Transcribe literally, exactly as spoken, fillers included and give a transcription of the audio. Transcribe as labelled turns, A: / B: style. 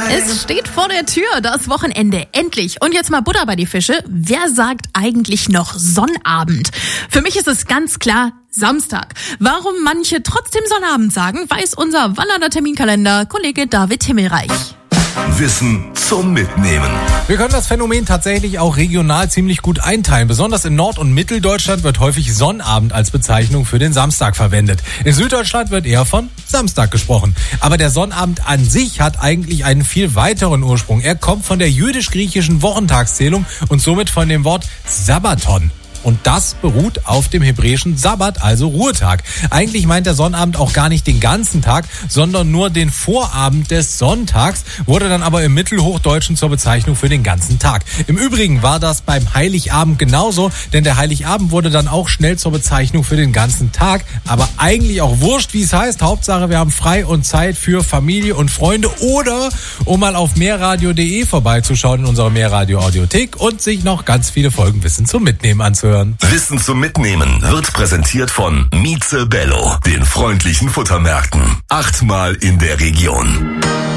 A: Es steht vor der Tür, das Wochenende, endlich. Und jetzt mal Butter bei die Fische. Wer sagt eigentlich noch Sonnabend? Für mich ist es ganz klar Samstag. Warum manche trotzdem Sonnabend sagen, weiß unser wandernder Terminkalender Kollege David Himmelreich.
B: Wissen zum Mitnehmen.
C: Wir können das Phänomen tatsächlich auch regional ziemlich gut einteilen. Besonders in Nord- und Mitteldeutschland wird häufig Sonnabend als Bezeichnung für den Samstag verwendet. In Süddeutschland wird eher von Samstag gesprochen. Aber der Sonnabend an sich hat eigentlich einen viel weiteren Ursprung. Er kommt von der jüdisch-griechischen Wochentagszählung und somit von dem Wort Sabbaton. Und das beruht auf dem hebräischen Sabbat, also Ruhetag. Eigentlich meint der Sonnabend auch gar nicht den ganzen Tag, sondern nur den Vorabend des Sonntags, wurde dann aber im Mittelhochdeutschen zur Bezeichnung für den ganzen Tag. Im Übrigen war das beim Heiligabend genauso, denn der Heiligabend wurde dann auch schnell zur Bezeichnung für den ganzen Tag. Aber eigentlich auch wurscht, wie es heißt. Hauptsache, wir haben frei und Zeit für Familie und Freunde oder um mal auf mehrradio punkt de vorbeizuschauen in unserer Mehrradio-Audiothek und sich noch ganz viele Folgen Wissen zum Mitnehmen anzuhören.
B: Wissen zum Mitnehmen wird präsentiert von Mieze Bello, den freundlichen Futtermärkten. Achtmal in der Region.